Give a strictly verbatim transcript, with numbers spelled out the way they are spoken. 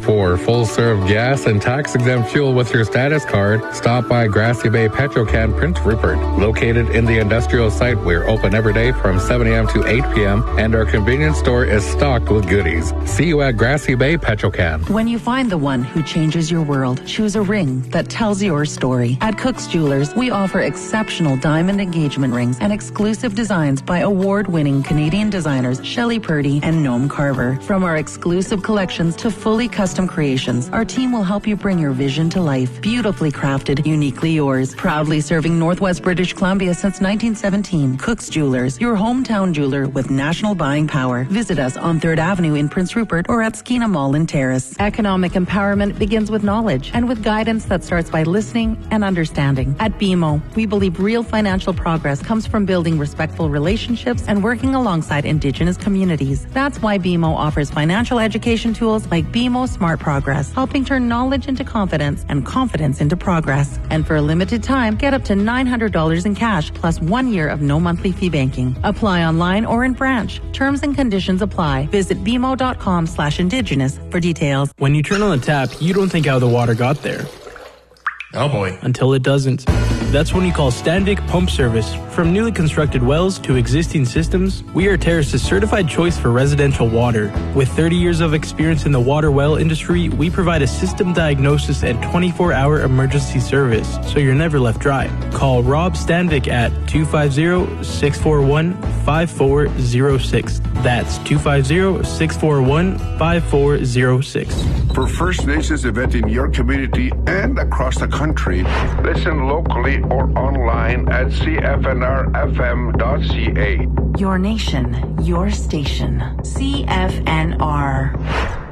For full-serve gas and tax-exempt fuel with your status card, stop by Grassy Bay Petrocan Prince Rupert. Located in the industrial site, we're open every day from seven a.m. to eight p.m., and our convenience store is stocked with goodies. See you at Grassy Bay Petrocan. When you find the one who changes your world, choose a ring that tells your story. At Cook's Jewelers, we offer exceptional diamond engagement rings and exclusive designs by award-winning Canadian designers Shelley Purdy and Noam Carver. From our exclusive collections to fully custom creations, our team will help you bring your vision to life. Beautifully crafted, uniquely yours. Proudly serving Northwest British Columbia since nineteen seventeen. Cook's Jewelers, your hometown jeweler with national buying power. Visit us on third Avenue in Prince Rupert or at Skeena Mall in Terrace. Economic empowerment begins with knowledge and with guidance that starts by listening and understanding. At B M O, we believe real financial progress comes from building respectful relationships and working alongside Indigenous communities. That's why B M O offers financial education tools like B M O Smart Progress, helping turn knowledge into confidence and confidence into progress. And for a limited time, get up to nine hundred dollars in cash plus one year of no monthly fee banking. Apply online or in branch. Terms and conditions apply. Visit B M O dot com slash Indigenous for details. When you turn on the tap, you don't think how the water got there. Oh boy. Until it doesn't. That's when you call Standvik Pump Service. From newly constructed wells to existing systems, we are Terrace's certified choice for residential water. With thirty years of experience in the water well industry, we provide a system diagnosis and twenty-four hour emergency service, so you're never left dry. Call Rob Standvik at two five zero, six four one, five four zero six. That's two five zero, six four one, five four zero six. For First Nations event in your community and across the country, listen locally or online at c f n r f m dot c a. Your nation, your station. C F N R.